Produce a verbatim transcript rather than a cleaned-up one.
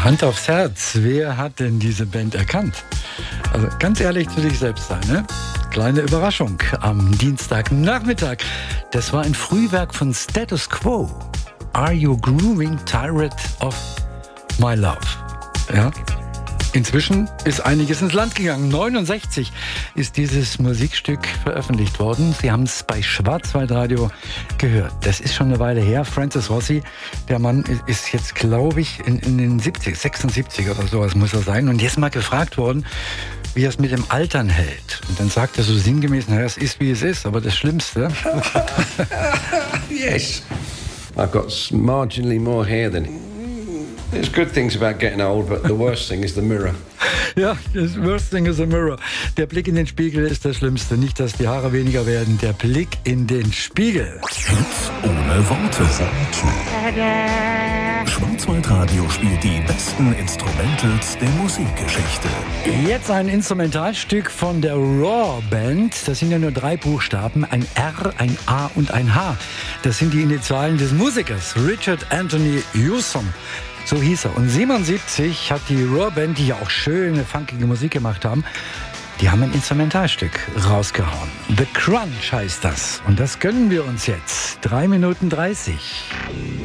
Hand aufs Herz, wer hat denn diese Band erkannt? Also ganz ehrlich zu sich selbst sein, ne? Kleine Überraschung am Dienstagnachmittag. Das war ein Frühwerk von Status Quo. Are You Grooving Tired of My Love? Ja. Inzwischen ist einiges ins Land gegangen. neunundsechzig ist dieses Musikstück veröffentlicht worden. Sie haben es bei Schwarzwaldradio gehört. Das ist schon eine Weile her. Francis Rossi, der Mann ist jetzt, glaube ich, in, in den siebzig, sechsundsiebzig oder sowas muss er sein. Und jetzt mal gefragt worden, wie er es mit dem Altern hält. Und dann sagt er so sinngemäß, naja, es ist, wie es ist, aber das Schlimmste... Yes. I've got marginally more hair than him. There's good things about getting old, but the worst thing is the mirror. Ja, das worst thing is the mirror. Der Blick in den Spiegel ist das Schlimmste. Nicht, dass die Haare weniger werden. Der Blick in den Spiegel. Hits ohne Worte. Schwarzwaldradio spielt die besten Instrumentals der Musikgeschichte. Jetzt ein Instrumentalstück von der Raw Band. Das sind ja nur drei Buchstaben. Ein R, ein A und ein H. Das sind die Initialen des Musikers Richard Anthony Hewson. So hieß er. Und siebenundsiebzig hat die Raw Band, die ja auch schöne, funkige Musik gemacht haben, die haben ein Instrumentalstück rausgehauen. The Crunch heißt das. Und das gönnen wir uns jetzt. drei Minuten dreißig.